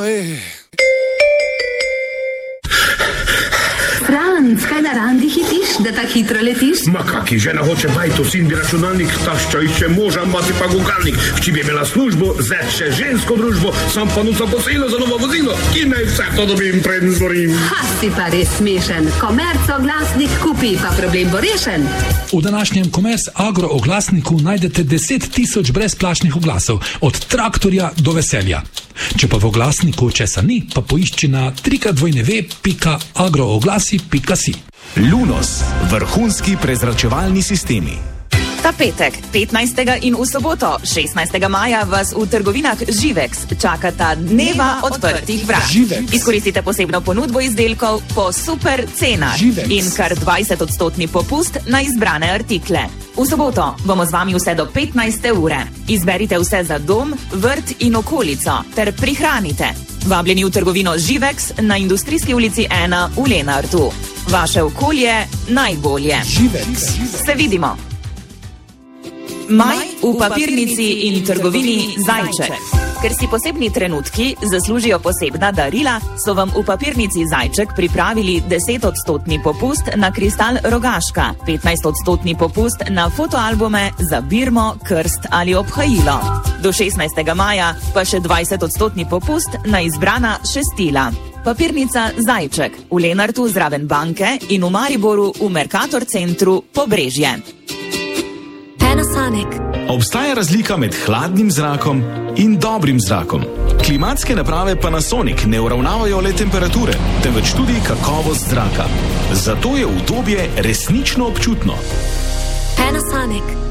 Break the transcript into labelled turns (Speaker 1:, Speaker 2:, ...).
Speaker 1: Franc, kaj na randi hitiš, da tako hitro letiš?
Speaker 2: Ma kaki, žena hoče bajto, sin bi računalnik, tašča išče moža, mati pa gugalnik. Vči bi imela službo, zet še žensko družbo, sam pa nuca posilo za novo vozilo. Ki naj vse to dobim, preden zvorim.
Speaker 1: Ha, si pa res smešen. Komerc oglasnik kupi, pa problem bo rešen.
Speaker 3: V današnjem Komerc Agro oglasniku najdete 10 000 brezplačnih oglasov, od traktorja do veselja. Če pa v oglasniku česa ni, pa poišči na www.agrooglasi.si.
Speaker 4: Lunos, vrhunski prezračevalni sistemi.
Speaker 5: Ta petek, 15. in v soboto, 16. maja, vas v trgovinah Živex čakata dneva odprtih vrat. Izkoristite posebno ponudbo izdelkov po super cenah in kar 20% popust na izbrane artikle. V soboto bomo z vami vse do 15. ure. Izberite vse za dom, vrt in okolico ter prihranite. Vabljeni v trgovino Živex na Industrijski ulici 1 v Lenartu. Vaše okolje najbolje. Se vidimo. Maj v papirnici in trgovini Zajček. Ker si posebni trenutki zaslužijo posebna darila, so vam v papirnici Zajček pripravili 10% popust na kristal Rogaška, 15% popust na fotoalbume za birmo, krst ali obhajilo. Do 16. maja pa še 20% popust na izbrana šestila. Papirnica Zajček v Lenartu zraven banke in v Mariboru v Mercator centru Pobrežje.
Speaker 6: Panasonic.
Speaker 4: Obstaja razlika med hladnim zrakom in dobrim zrakom. Klimatske naprave Panasonic ne uravnavajo le temperature, temveč tudi kakovost zraka. Zato je udobje resnično občutno.
Speaker 6: Panasonic.